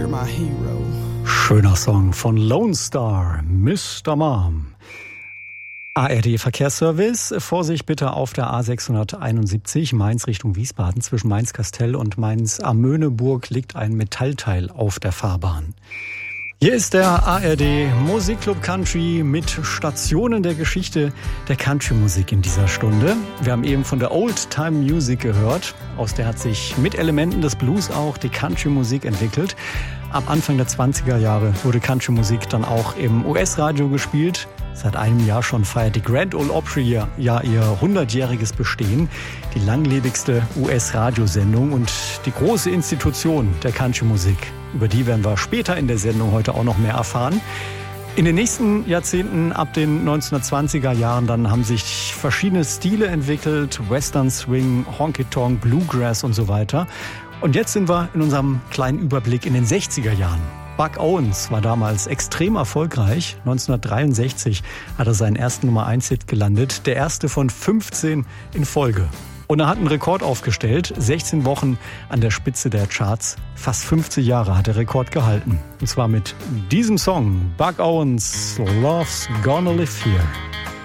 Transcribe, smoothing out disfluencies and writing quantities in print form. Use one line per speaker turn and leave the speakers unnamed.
You're my hero.
Schöner Song von Lone Star, Mr. Mom. ARD Verkehrsservice, Vorsicht bitte auf der A671 Mainz Richtung Wiesbaden. Zwischen Mainz-Kastell und Mainz-Amöneburg liegt ein Metallteil auf der Fahrbahn. Hier ist der ARD Musikclub Country mit Stationen der Geschichte der Country-Musik in dieser Stunde. Wir haben eben von der Old-Time Music gehört. Aus der hat sich mit Elementen des Blues auch die Country-Musik entwickelt. Ab Anfang der 20er Jahre wurde Country-Musik dann auch im US-Radio gespielt. Seit einem Jahr schon feiert die Grand Ole Opry ja ihr 100-jähriges Bestehen. Die langlebigste US-Radiosendung und die große Institution der Country-Musik. Über die werden wir später in der Sendung heute auch noch mehr erfahren. In den nächsten Jahrzehnten, ab den 1920er Jahren, dann haben sich verschiedene Stile entwickelt. Western Swing, Honky Tonk, Bluegrass und so weiter. Und jetzt sind wir in unserem kleinen Überblick in den 60er Jahren. Buck Owens war damals extrem erfolgreich. 1963 hat er seinen ersten Nummer-1-Hit gelandet. Der erste von 15 in Folge. Und er hat einen Rekord aufgestellt. 16 Wochen an der Spitze der Charts. Fast 50 Jahre hat der Rekord gehalten. Und zwar mit diesem Song. Buck Owens, Love's Gonna Live Here.